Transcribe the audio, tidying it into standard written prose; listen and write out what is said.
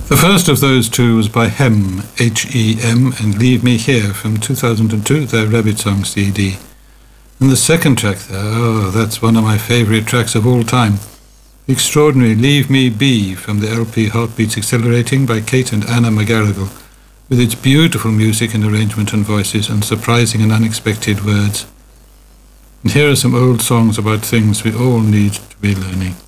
The first of those two was by Hem, H-E-M, and Leave Me Here from 2002, their Rabbit Song CD. And the second track there, that's one of my favourite tracks of all time. The extraordinary Leave Me Be from the LP Heartbeats Accelerating by Kate and Anna McGarrigle, with its beautiful music and arrangement and voices and surprising and unexpected words. And here are some old songs about things we all need to be learning.